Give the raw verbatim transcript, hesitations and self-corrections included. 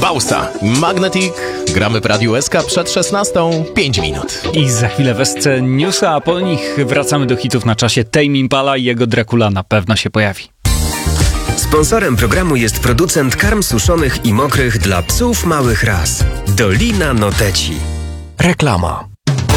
Fausta, Magnetic, gramy w Radiu S K przed szesnastą, pięć minut. I za chwilę w Esce Newsa, a po nich wracamy do hitów na czasie. Tame Impala i jego Dracula na pewno się pojawi. Sponsorem programu jest producent karm suszonych i mokrych dla psów małych ras. Dolina Noteci. Reklama.